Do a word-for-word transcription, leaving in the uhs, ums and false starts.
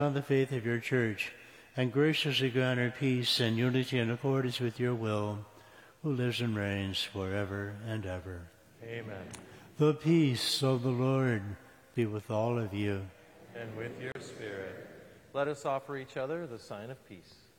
on the faith of your church, and graciously grant her peace and unity in accordance with your will, who lives and reigns forever and ever. Amen. The peace of the Lord be with all of you. And with your spirit. Let us offer each other the sign of peace.